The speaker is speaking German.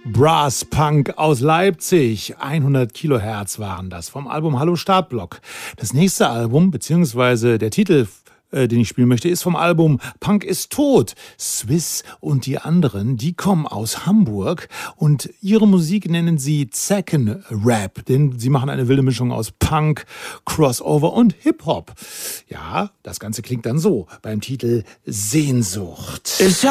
Brass Punk aus Leipzig. 100 Kilohertz waren das vom Album Hallo Startblock. Das nächste Album, beziehungsweise der Titel, den ich spielen möchte, ist vom Album Punk ist tot. Swiss und die anderen, die kommen aus Hamburg und ihre Musik nennen sie Zecken Rap, denn sie machen eine wilde Mischung aus Punk, Crossover und Hip-Hop. Ja, das Ganze klingt dann so beim Titel Sehnsucht.